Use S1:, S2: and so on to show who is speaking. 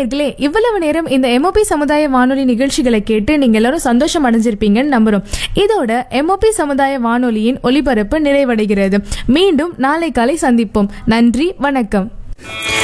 S1: நேயர்களே, இவ்வளவு நேரம் இந்த எம்ஓபி சமுதாய வானொலி நிகழ்ச்சிகளை கேட்டு நீங்க எல்லாரும் சந்தோஷம் அடைஞ்சிருப்பீங்கன்னு நம்புறோம். இதோட எம்ஓபி சமுதாய வானொலியின் ஒலிபரப்பு நிறைவடைகிறது. மீண்டும் நாளை காலை சந்திப்போம். நன்றி, வணக்கம்.